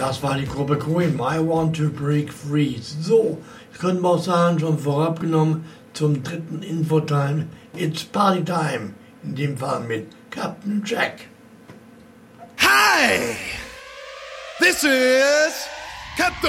Das war die Gruppe Queen, I Want to Break Free. So, das könnten wir auch sagen, schon vorab genommen zum dritten Infotime. It's Party Time. In dem Fall mit Captain Jack. Hi! This is Captain